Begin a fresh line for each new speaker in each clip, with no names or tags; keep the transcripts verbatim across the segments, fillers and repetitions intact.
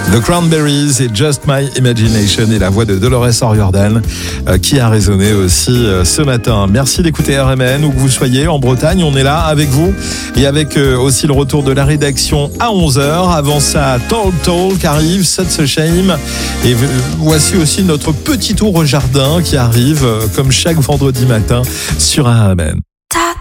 The Cranberries et Just My Imagination et la voix de Dolores O'Riordan euh, qui a résonné aussi euh, ce matin. Merci d'écouter R M N où que vous soyez en Bretagne, on est là avec vous et avec euh, aussi le retour de la rédaction à onze heures. Avant ça, Talk Talk arrive, Such a Shame et euh, voici aussi notre petit tour au jardin qui arrive euh, comme chaque vendredi matin sur R M N.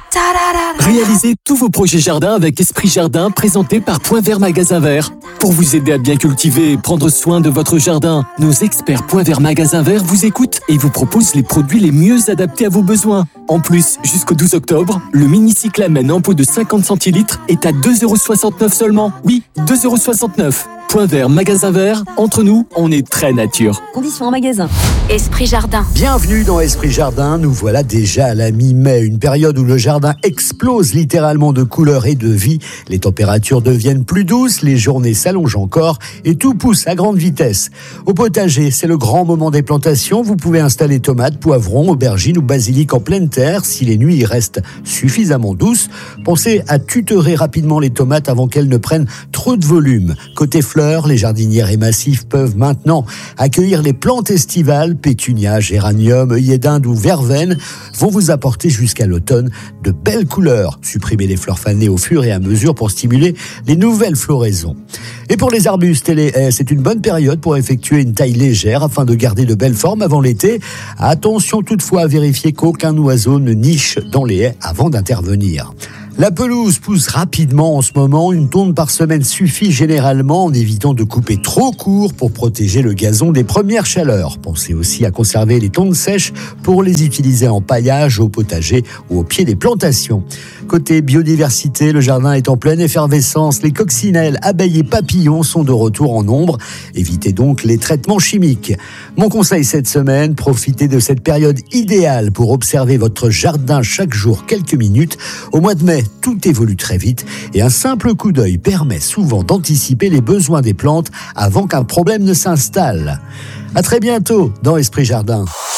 Réalisez tous vos projets jardin avec Esprit Jardin, présenté par Point Vert Magasin Vert. Pour vous aider à bien cultiver et prendre soin de votre jardin, nos experts Point Vert Magasin Vert vous écoutent et vous proposent les produits les mieux adaptés à vos besoins. En plus, jusqu'au douze octobre, le mini-cyclamen en pot de cinquante centilitres est à deux euros soixante-neuf seulement. Oui, deux euros soixante-neuf. Point Vert Magasin Vert, entre nous, on est très nature.
Conditions en magasin. Esprit Jardin.
Bienvenue dans Esprit Jardin, nous voilà déjà à la mi-mai, une période où le jardin explose littéralement de couleurs et de vie. Les températures deviennent plus douces, les journées s'allongent encore et tout pousse à grande vitesse. Au potager, c'est le grand moment des plantations. Vous pouvez installer tomates, poivrons, aubergines ou basilic en pleine terre si les nuits restent suffisamment douces. Pensez à tutorer rapidement les tomates avant qu'elles ne prennent trop de volume. Côté fleurs, les jardinières et massifs peuvent maintenant accueillir les plantes estivales. Pétunias, géraniums, œillets d'Inde ou verveine vont vous apporter jusqu'à l'automne de belles couleurs. Supprimez les fleurs fanées au fur et à mesure pour stimuler les nouvelles floraisons. Et pour les arbustes et les haies, c'est une bonne période pour effectuer une taille légère afin de garder de belles formes avant l'été. Attention toutefois à vérifier qu'aucun oiseau ne niche dans les haies avant d'intervenir. La pelouse pousse rapidement en ce moment. Une tonde par semaine suffit généralement en évitant de couper trop court pour protéger le gazon des premières chaleurs. Pensez aussi à conserver les tondes sèches pour les utiliser en paillage, au potager ou au pied des plantations. Côté biodiversité, le jardin est en pleine effervescence. Les coccinelles, abeilles et papillons sont de retour en nombre. Évitez donc les traitements chimiques. Mon conseil cette semaine, profitez de cette période idéale pour observer votre jardin chaque jour quelques minutes. Au mois de mai, tout évolue très vite et un simple coup d'œil permet souvent d'anticiper les besoins des plantes avant qu'un problème ne s'installe. À très bientôt dans Esprit Jardin.